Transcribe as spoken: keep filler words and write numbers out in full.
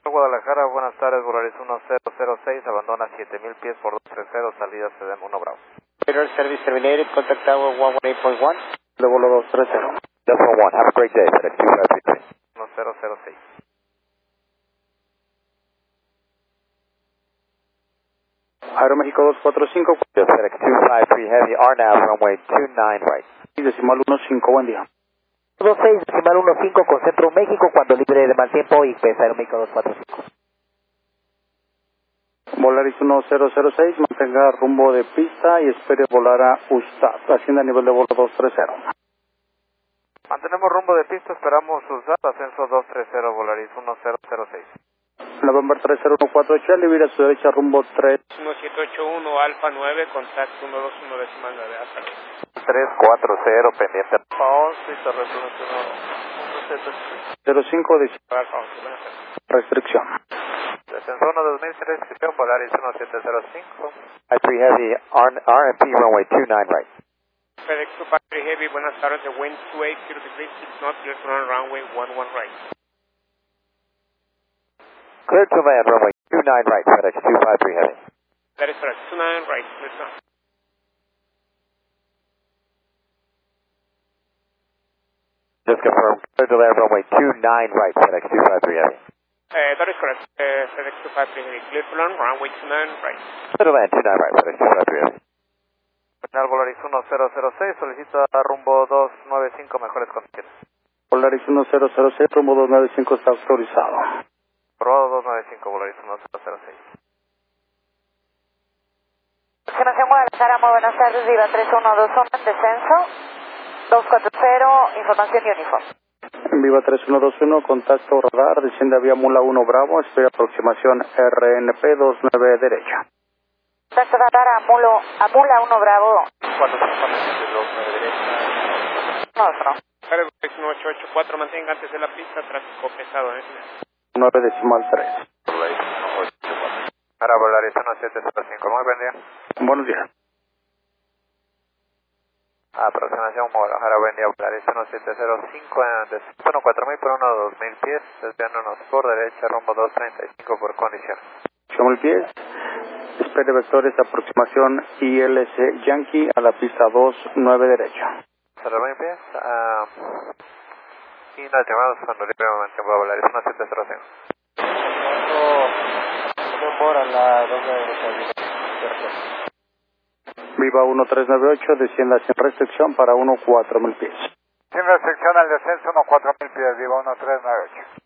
Guadalajara, buenas tardes, Volaris uno cero cero seis, abandona siete mil pies por dos treinta, salida C D M uno Bravo. Federal Service Terminated, contact tower one one eight point one, de vuelo dos treinta. Delta one, have a great day, FedEx two five three three. uno cero cero seis. Aeroméxico dos cuatro cinco. FedEx two five three Heavy, R N A V, runway two nine right. Decimal uno cinco, buen día. dos seis, decimal uno cinco con Centro México, cuando libre de mal tiempo y pesa Aeroméxico dos cuatro cinco. Volaris uno cero cero seis, mantenga rumbo de pista y espere volar a Ustad, hacienda a nivel de vuelo dos treinta. Mantenemos rumbo de pista, esperamos Ustad, ascenso dos treinta, Volaris uno cero cero seis. November tres cero uno cuatro, Charlie, vira a su derecha rumbo tres. uno siete ocho uno, Alfa nueve, contacto uno dos uno decimal nueve, hasta luego. tres cuatro cero, pendiente. Paul, pista referencia cero cinco, Alfa once, buenas tardes. restricción. Descenso uno dos mil, restricción, Volaris uno siete cero cinco. five three Heavy, R M P, runway two nine right. FedEx two five three Heavy, buenas tardes, the wind two eight zero degrees, six knots, clear to run runway one one right. Clear to land, runway two nine right, FedEx two five three Heavy. That is correct, two nine right, clear to run. Just confirm, clear to land, runway two nine right, FedEx two five three Heavy. Uh, that is correct, uh, FedEx two five three Heavy, clear to run, runway two nine right. Clear to land, two nine right, FedEx two five three Heavy. Final Volaris uno cero cero seis, solicita rumbo dos nueve cinco, mejores condiciones. Volaris uno cero cero seis, rumbo dos nueve cinco está autorizado. Probado dos nueve cinco, Volaris uno cero cero seis. Observación Guadalajara, muy buenas tardes, Viva tres uno dos uno, descenso, dos cuatro cero, información y uniforme. Viva tres uno dos uno, contacto radar, desciende a vía Mula uno Bravo, espera aproximación R N P dos nueve derecha. Contacto radar a, Mulo, a Mula uno Bravo. cuatro cinco dos nueve derecha. No, no. FedEx uno ocho ocho cuatro, mantenga antes de la pista, tráfico pesado, ¿eh? nueve decimal tres. Volaris uno ocho cuatro. Para Volaris uno siete cero cinco, muy buen día. Buenos días. Aproximación Guadalajara, buen día, Volaris uno siete cero cinco, en descenso cuatro mil por uno dos mil pies, desviándonos por derecha, rumbo dos treinta y cinco por condición. Como el pie, espere vectores de aproximación I L C Yankee a la pista dos nueve derecha. Cero mil pies, uh, y nos llamamos cuando libre momento, Volaris uno siete cero cinco. Por la doble derecha. Viva uno tres nueve ocho, descienda sin restricción para uno cuatro mil pies. Sin restricción al descenso, uno cuatro mil pies, Viva uno tres nueve ocho.